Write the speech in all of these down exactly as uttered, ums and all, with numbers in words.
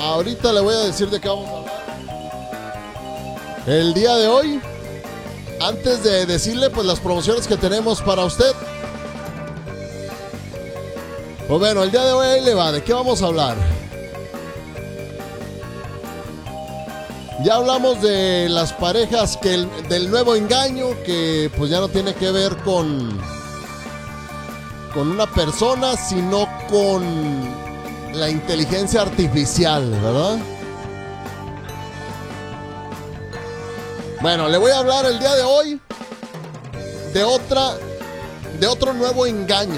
ahorita le voy a decir de qué vamos a hablar. El día de hoy, antes de decirle pues las promociones que tenemos para usted. Pues bueno, el día de hoy ahí le va, ¿de qué vamos a hablar? Ya hablamos de las parejas, que el, del nuevo engaño, que pues ya no tiene que ver con, con una persona, sino con la inteligencia artificial, ¿verdad? Bueno, le voy a hablar el día de hoy de otra, de otro nuevo engaño.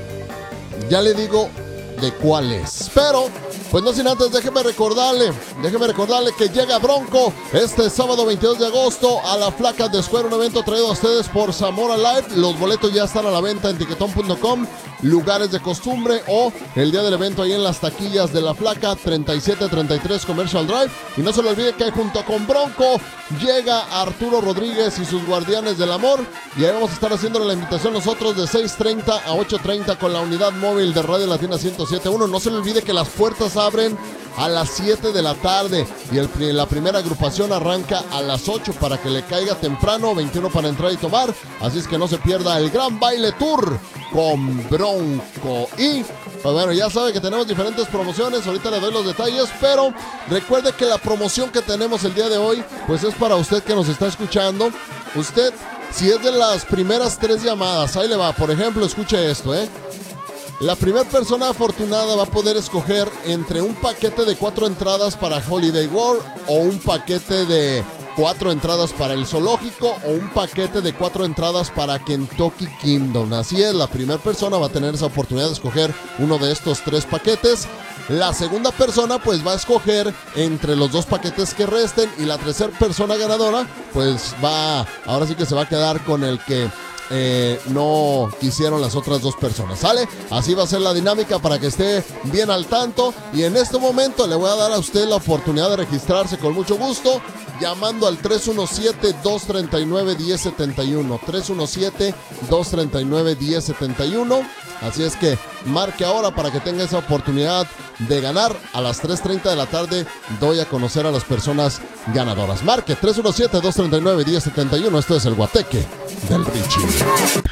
Ya le digo de cuál es, pero pues no sin antes, déjeme recordarle, déjeme recordarle que llega Bronco este sábado veintidós de agosto a la Flaca de Square, un evento traído a ustedes por Zamora Live. Los boletos ya están a la venta en tiquetón punto com, lugares de costumbre, o el día del evento ahí en las taquillas de la Flaca, treinta y siete treinta y tres Commercial Drive. Y no se le olvide que junto con Bronco llega Arturo Rodríguez y sus Guardianes del Amor, y ahí vamos a estar haciéndole la invitación nosotros de seis treinta a ocho treinta con la unidad móvil de Radio Latina ciento siete punto uno. No se le olvide que las puertas abren a las siete de la tarde y el, la primera agrupación arranca a las ocho para que le caiga temprano, veintiuno para entrar y tomar. Así es que no se pierda el Gran Baile Tour con Bronco. Y pues bueno, ya sabe que tenemos diferentes promociones, ahorita le doy los detalles, pero recuerde que la promoción que tenemos el día de hoy pues es para usted que nos está escuchando. Usted, si es de las primeras tres llamadas, ahí le va, por ejemplo, escuche esto, eh la primera persona afortunada va a poder escoger entre un paquete de cuatro entradas para Holiday World, o un paquete de cuatro entradas para el zoológico, o un paquete de cuatro entradas para Kentucky Kingdom. Así es, la primera persona va a tener esa oportunidad de escoger uno de estos tres paquetes. La segunda persona pues va a escoger entre los dos paquetes que resten, y la tercera persona ganadora pues va, ahora sí que se va a quedar con el que Eh, no quisieron las otras dos personas, ¿sale? Así va a ser la dinámica para que esté bien al tanto. Y en este momento le voy a dar a usted la oportunidad de registrarse con mucho gusto, llamando al tres uno siete, dos tres nueve, uno cero siete uno, tres uno siete, dos tres nueve, uno cero siete uno. Así es que marque ahora para que tenga esa oportunidad de ganar. A las tres treinta de la tarde doy a conocer a las personas ganadoras. Marque tres uno siete, dos tres nueve, uno cero siete uno. Esto es el Guateque del Richie.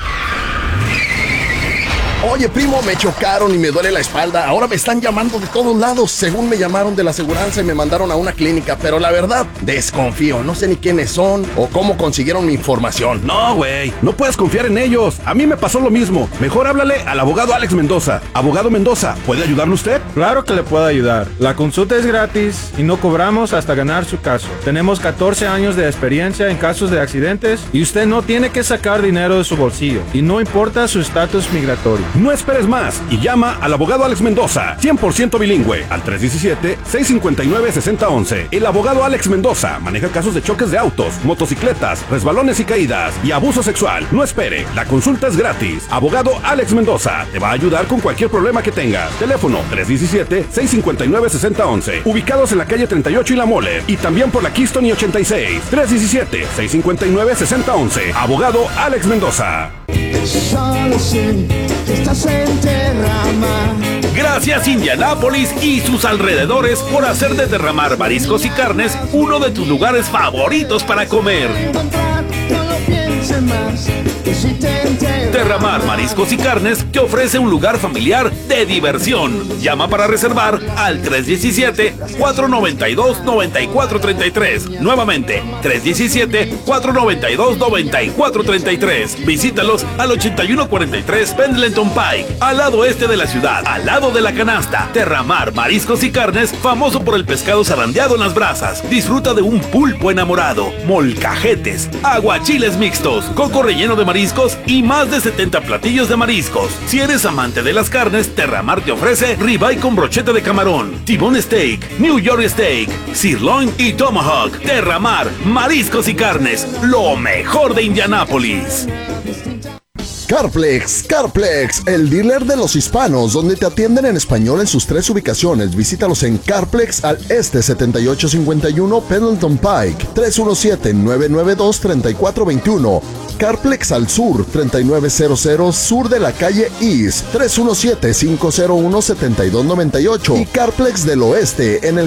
Oye, primo, me chocaron y me duele la espalda. Ahora me están llamando de todos lados. Según me llamaron de la aseguranza y me mandaron a una clínica, pero la verdad, desconfío. No sé ni quiénes son o cómo consiguieron mi información. No, güey, no puedes confiar en ellos. A mí me pasó lo mismo. Mejor háblale al abogado Alex Mendoza. Abogado Mendoza, ¿puede ayudarle usted? Claro que le puedo ayudar. La consulta es gratis y no cobramos hasta ganar su caso. Tenemos catorce años de experiencia en casos de accidentes y usted no tiene que sacar dinero de su bolsillo. Y no importa su estatus migratorio. No esperes más y llama al abogado Alex Mendoza, cien por ciento bilingüe, al tres uno siete, seis cinco nueve, seis cero uno uno. El abogado Alex Mendoza maneja casos de choques de autos, motocicletas, resbalones y caídas y abuso sexual. No espere, la consulta es gratis. Abogado Alex Mendoza te va a ayudar con cualquier problema que tengas. Teléfono tres uno siete, seis cinco nueve, seis cero uno uno. Ubicados en la calle treinta y ocho y La Mole, y también por la Keystone y ochenta y seis. tres uno siete, seis cinco nueve, seis cero uno uno. Abogado Alex Mendoza. Solo sé que estás en Terramar. Gracias Indianápolis y sus alrededores por hacer de Terramar Mariscos y Carnes uno de tus lugares favoritos para comer. Terramar Mariscos y Carnes te ofrece un lugar familiar de diversión. Llama para reservar al tres uno siete, cuatro nueve dos, nueve cuatro tres tres. Nuevamente, tres uno siete, cuatro nueve dos, nueve cuatro tres tres. Visítalos al ochenta y uno cuarenta y tres Pendleton Pike, al lado este de la ciudad, al lado de la canasta. Terramar Mariscos y Carnes, famoso por el pescado zarandeado en las brasas. Disfruta de un pulpo enamorado, molcajetes, aguachiles mixtos, coco relleno de mariscos y más de setenta platillos de mariscos. Si eres amante de las carnes, Terramar te ofrece ribeye con brocheta de camarón, T-bone steak, New York steak, sirloin y tomahawk. Terramar Mariscos y Carnes, lo mejor de Indianápolis. Carplex, Carplex, el dealer de los hispanos, donde te atienden en español en sus tres ubicaciones. Visítalos en Carplex al este setenta y ocho cincuenta y uno Pendleton Pike, tres uno siete, nueve nueve dos, tres cuatro dos uno. Carplex al sur, treinta y nueve cero cero sur de la calle East, tres uno siete, cinco cero uno, siete dos nueve ocho. Y Carplex del oeste en el